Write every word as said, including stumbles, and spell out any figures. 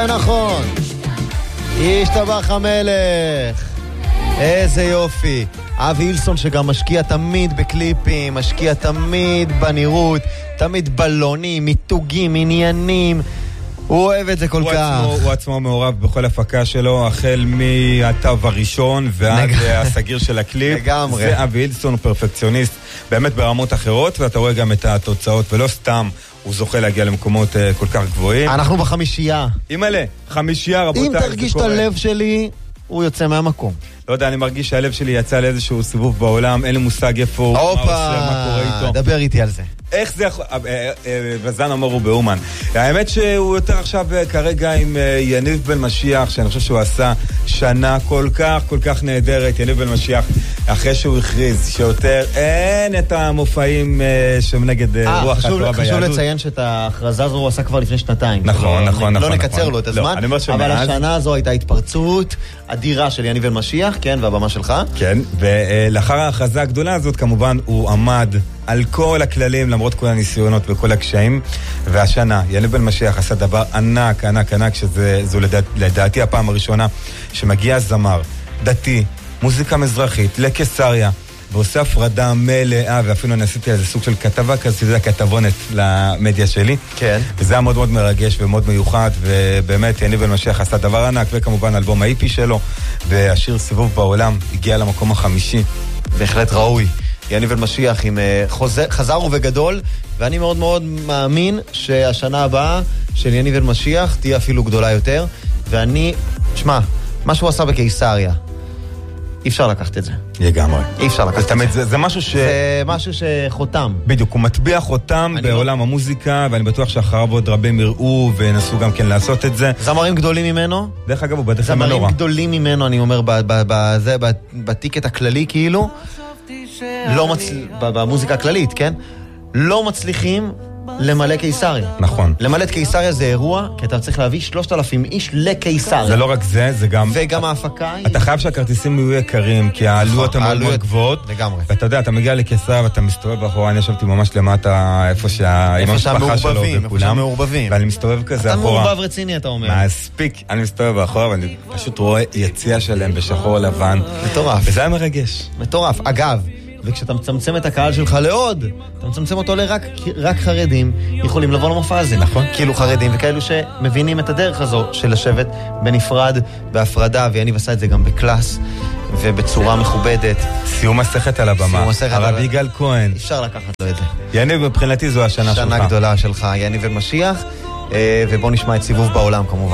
זה נכון. ישתבח המלך. איזה יופי. אבי הילסון שגם משקיע תמיד בקליפים, משקיע תמיד בנראות, תמיד בלונים, מיתוגים, עניינים. הוא אוהב את זה כל הוא כך. עצמו, הוא עצמו מעורב בכל הפקה שלו, החל מהטב הראשון ועד הסגיר של הקליפ. לגמרי. זה אבי הילסון, הוא פרפקציוניסט, באמת ברמות אחרות, ואתה רואה גם את התוצאות, ולא סתם הוא זוכה להגיע למקומות uh, כל כך גבוהים. אנחנו בחמישייה. אימא'לה, חמישייה רבותיי. אם תרגיש את הלב שלי, הוא יוצא מהמקום. לא יודע, אני מרגיש שהלב שלי יצא לאיזשהו סיבוב בעולם, אין לי מושג איפה הוא, מה עושה, מה קורה איתו. דבר איתי על זה. איך זה יכול... וזן אמר הוא באומן. האמת שהוא יותר עכשיו כרגע עם יניב בן משיח, שאני חושב שהוא עשה שנה כל כך, כל כך נהדרת. יניב בן משיח, אחרי שהוא הכריז שיותר אין את המופעים שהם נגד רוח התורה ביהדות. חשוב לציין שאת ההכרזה הזו הוא עשה כבר לפני שנתיים. נכון, נכון, נכון. לא נקצר לו את הזמן, אבל השנה הזו הייתה התפרצות אדירה של יניב בן משיח, כן, והבמה שלך. כן, ולאחר ההכרזה הגדולה הזאת, כמובן, הוא עמד על כל הכללים, למרות כל הניסיונות וכל הקשיים, והשנה, יניב בן משיח עשה דבר ענק, ענק, ענק, שזו לדע, לדעתי הפעם הראשונה, שמגיע זמר, דתי, מוזיקה מזרחית, לקיסריה, ועושה הפרדה מלאה, ואפילו אני עשיתי איזה סוג של כתבה כזה, שזה הכתבונת למדיה שלי. כן. וזה היה מאוד מאוד מרגש ומאוד מיוחד, ובאמת יניב בן משיח עשה דבר ענק, וכמובן אלבום האיפי שלו, והשיר סיבוב בעולם הגיע למקום החמישי. בהחלט ראוי. יניב בן משיח עם חוזר, חזר ובגדול, ואני מאוד מאוד מאמין שהשנה הבאה של יניב בן משיח תהיה אפילו גדולה יותר, ואני, שמה, מה שהוא עשה בקיסריה, אי אפשר לקחת את זה. לגמרי. אי אפשר לקחת את זה. זה, זה משהו ש... זה משהו שחותם. בדיוק, הוא מטביע חותם בעולם לא... המוזיקה, ואני בטוח שאחריו עוד רבים יראו ונסו גם כן לעשות את זה. זמרים גדולים ממנו? דרך אגב, הוא בטח מנורה. זמרים גדולים ממנו, אני אומר, בזה, בטיקט הכללי כאילו, לא מצל... במוזיקה הכללית, כן? לא מצליחים למלא קיסריה. נכון. למלא את קיסריה זה אירוע, כי אתה צריך להביא שלושת אלפים איש לקיסריה. זה לא רק זה, זה גם... וגם ההפקה היא... אתה חייב שהכרטיסים יהיו יקרים, כי העלויות הן מאוד מאוד גבוהות. לגמרי. ואתה יודע, אתה מגיע לקיסריה ואתה מסתובב באחורה, אני ישבתי ממש למטה, איפה שהמשפחה שלו וכולם. איפה שהמעורבבים. ואני מסתובב כזה אחורה. אתה מעורבב רציני, אתה אומר. מספיק. אני מסתובב באחורה ואני פשוט רואה יציע שלהם בשחור לבן. מטורף. וזה היה מרגש. מטורף. אגב, וכשאתה מצמצם את הקהל שלך לעוד, אתה מצמצם אותו לרק רק חרדים יכולים לבוא למופע הזה. נכון. כאילו חרדים וכאלו שמבינים את הדרך הזו של לשבת בנפרד, בהפרדה, ויניב עשה את זה גם בקלאס ובצורה מכובדת. סיום מסכת על הבמה. הרב יגאל כהן. אפשר לקחת לו את זה. יניב, מבחינתי זו השנה שלך. שנה גדולה שלך, יניב בן משיח, ובוא נשמע את סיבוב בעולם כמובן.